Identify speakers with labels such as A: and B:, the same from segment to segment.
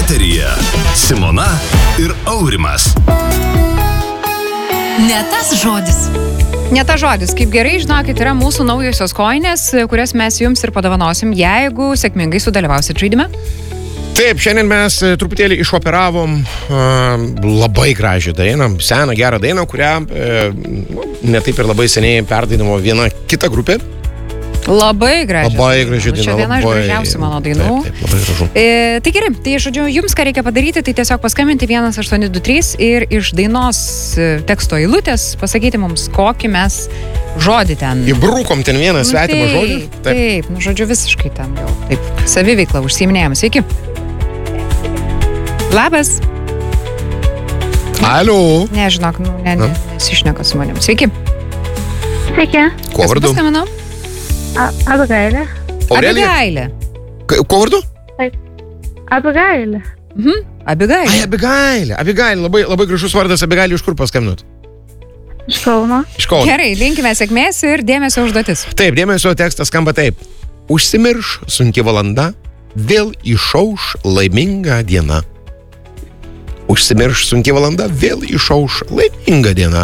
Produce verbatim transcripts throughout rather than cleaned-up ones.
A: Eteryje Simona ir Aurimas.
B: Ne tas žodis.
C: Ne tas žodis. Kaip gerai žinokit, yra mūsų naujosios kojinės, kurias mes jums ir padovanosim, jeigu sėkmingai sudalyvausit žaidime.
D: Taip, šiandien mes truputėlį išoperavom uh, labai gražią dainą, seną gerą dainą, kurią uh, netaip ir labai seniai perdainavo viena kita grupė.
C: Labai graži.
D: Labai graži daina.
C: Čia viena iš gražiausių mano dainų.
D: Taip, taip, labai gražu.
C: E, tai gerai, tai žodžiu, jums ką reikia padaryti, tai tiesiog paskambinti vienas aštuoni du trys ir iš dainos teksto eilutės pasakyti mums, kokį mes žodį ten.
D: Įbrūkom ten vieną svetimą
C: taip,
D: žodį.
C: Taip, taip, nu žodžiu, visiškai ten jau. Taip, saviveikla užsiiminėjom. Sveiki. Labas.
D: Alio.
C: Ne, žinok, nu, ne, ne, nesišneka su manim. Sveiki.
E: Sveiki.
D: Kuo vardu?
C: Paskambinau?
E: Abigailė.
D: Aurelija?
C: Abigailė.
D: Kuo vardu?
E: Abigailė.
C: Mhm. Abigailė.
D: Ai, Abigailė. Abigailė, labai, labai gražus vardas. Abigailė, iš kur paskambinot?
E: Iš Kauno.
D: Iš Kauno.
C: Gerai, linkime sėkmės ir dėmesio užduotis.
D: Taip, dėmesio tekstas skamba taip. Užsimirš sunki valanda, vėl išauš laiminga diena. Užsimirš sunki valanda, vėl išauš laiminga diena.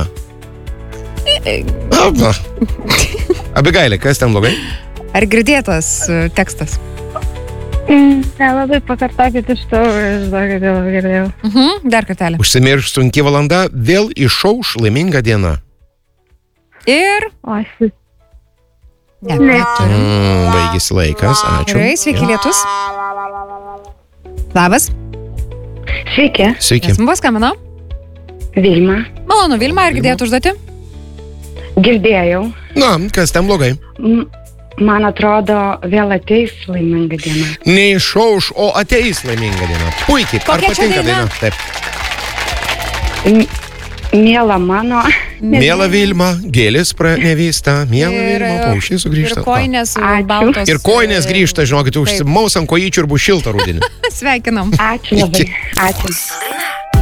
D: Apa. Abigailė, kas ten blogai?
C: Ar girdėtas uh, tekstas?
E: Mm, nelabai pakartokit iš to, žinokit, labai girdėjau.
C: Mhm, dar kartelį.
D: Užsimirš sunki valanda, vėl išauš laiminga diena.
C: Ir...
E: O, aš...
C: Ne,
E: Ne.
C: neturim.
D: Mm, baigėsi laikas, ačiū.
C: Gerai, sveiki, lietus. Labas.
E: Sveiki.
D: Sveiki.
C: Kas mums paskambino?
E: Vilma.
C: Malonu, Vilma, ar girdėjot užduotį?
E: Girdėjau.
D: Na, kas ten blogai?
E: M- Man atrodo, vėl ateis laiminga diena.
D: Neišauš, o ateis laiminga diena. Puikiai, ar
C: Kokia čia
D: patinka
C: daina?
D: daina? Taip.
E: M- Miela mano.
D: Miela Vilma, gėlis pranevysta, miela Vilma, paukščiai sugrįžta.
C: Ir koinės
E: Ačiū.
C: baltos.
D: Ir koinės grįžta, žinokit,
C: Taip.
D: užsimaus ant kojyčių ir bus šilta rudenį.
C: Sveikinam.
E: Ačiū labai.
D: Iki.
E: Ačiū.